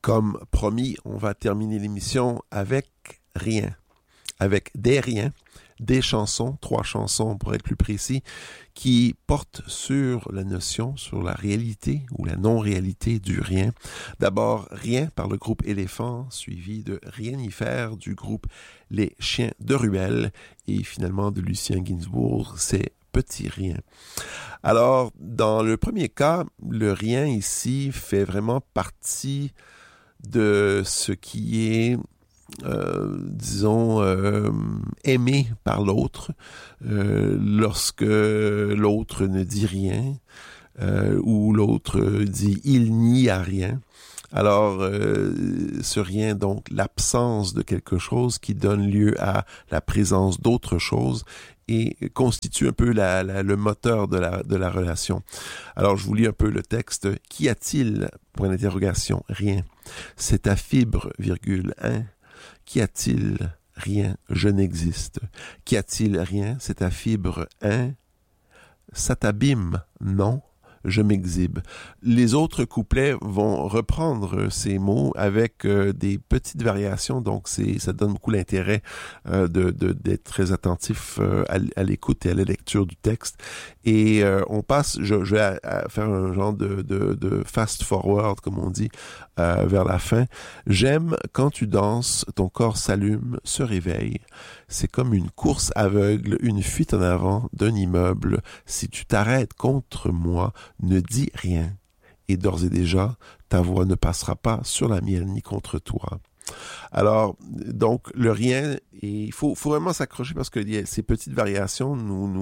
Comme promis, on va terminer l'émission avec rien, avec des riens, des chansons, 3 chansons pour être plus précis, qui portent sur la notion, sur la réalité ou la non-réalité du rien. D'abord, Rien par le groupe Éléphant, suivi de Rien y faire du groupe Les Chiens de Ruelle et finalement de Lucien Gainsbourg, c'est Petit Rien. Alors, dans le premier cas, le rien ici fait vraiment partie de ce qui est aimé par l'autre lorsque l'autre ne dit rien ou l'autre dit il n'y a rien. Alors, ce rien, donc, l'absence de quelque chose qui donne lieu à la présence d'autre chose et constitue un peu le moteur de la relation. Alors, je vous lis un peu le texte. Qu'y a-t-il? Point d'interrogation. Rien. C'est ta fibre, virgule, hein? Qu'y a-t-il? Rien. Je n'existe. Qu'y a-t-il? Rien. C'est ta fibre, hein? Ça t'abîme? Non. Je m'exhibe. Les autres couplets vont reprendre ces mots avec des petites variations, donc ça donne beaucoup l'intérêt d'être très attentif à l'écoute et à la lecture du texte. Et on passe, je vais faire un genre de fast forward, comme on dit, vers la fin. J'aime quand tu danses, ton corps s'allume, se réveille. C'est comme une course aveugle, une fuite en avant d'un immeuble. Si tu t'arrêtes contre moi, ne dis rien. Et d'ores et déjà, ta voix ne passera pas sur la mienne ni contre toi. Alors, donc, le rien, et il faut vraiment s'accrocher parce que ces petites variations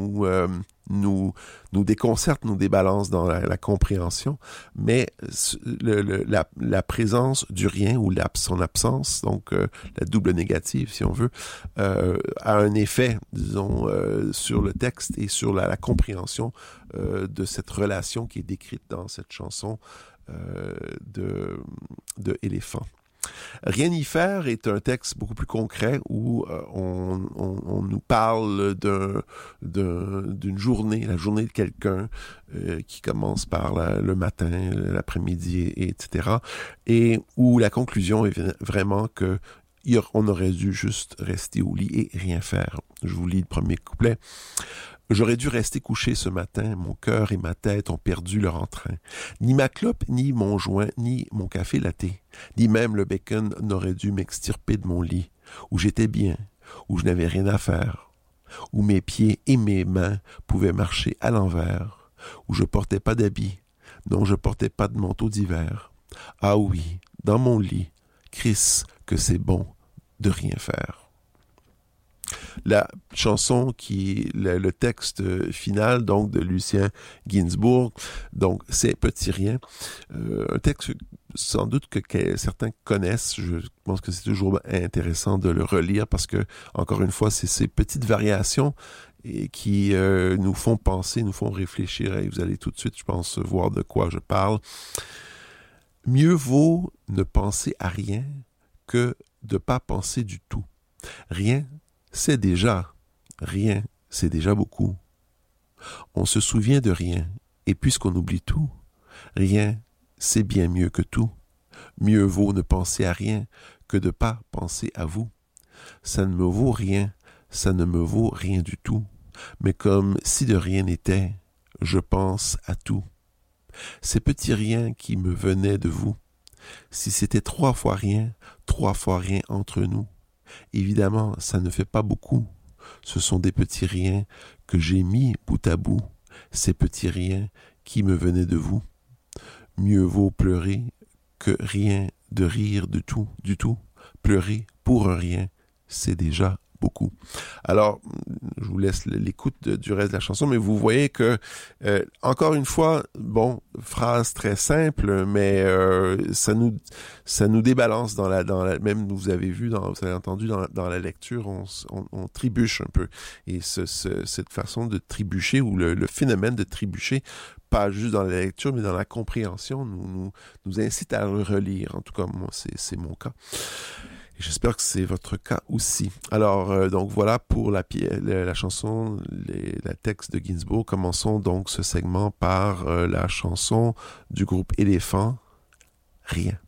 nous déconcertent, nous débalancent dans la compréhension, mais la présence du rien ou son absence, donc la double négative, si on veut, a un effet, disons, sur le texte et sur la compréhension de cette relation qui est décrite dans cette chanson de Éléphant. Rien y faire est un texte beaucoup plus concret où on nous parle d'une journée, la journée de quelqu'un qui commence par le matin, l'après-midi, etc. Et où la conclusion est vraiment que on aurait dû juste rester au lit et rien faire. Je vous lis le premier couplet. J'aurais dû rester couché ce matin, mon cœur et ma tête ont perdu leur entrain. Ni ma clope, ni mon joint, ni mon café latte, ni même le bacon n'auraient dû m'extirper de mon lit, où j'étais bien, où je n'avais rien à faire, où mes pieds et mes mains pouvaient marcher à l'envers, où je portais pas d'habits, non, je portais pas de manteau d'hiver. Ah oui, dans mon lit, Chris, que c'est bon de rien faire. La chanson le texte final donc de Lucien Gainsbourg, donc c'est Petit Rien, un texte sans doute que certains connaissent. Je pense que c'est toujours intéressant de le relire parce que encore une fois c'est ces petites variations et qui nous font penser, nous font réfléchir et vous allez tout de suite, je pense, voir de quoi je parle. Mieux vaut ne penser à rien que de pas penser du tout. Rien, c'est déjà beaucoup. On se souvient de rien, et puisqu'on oublie tout, rien, c'est bien mieux que tout. Mieux vaut ne penser à rien que de pas penser à vous. Ça ne me vaut rien, ça ne me vaut rien du tout. Mais comme si de rien n'était, je pense à tout. Ces petits riens qui me venaient de vous, si c'était 3 fois rien entre nous, évidemment, ça ne fait pas beaucoup. Ce sont des petits riens que j'ai mis bout à bout, ces petits riens qui me venaient de vous. Mieux vaut pleurer que rien de rire du tout. Pleurer pour un rien, c'est déjà beaucoup. Alors, je vous laisse l'écoute du reste de la chanson, mais vous voyez que, encore une fois, bon, phrase très simple, mais ça nous débalance même vous avez entendu dans la lecture, on trébuche un peu. Et cette façon de trébucher, ou le phénomène de trébucher, pas juste dans la lecture, mais dans la compréhension, nous incite à le relire. En tout cas, moi, c'est mon cas. Et j'espère que c'est votre cas aussi. Alors, donc voilà pour la chanson, la texte de Gainsbourg. Commençons donc ce segment par la chanson du groupe Éléphant, Rien.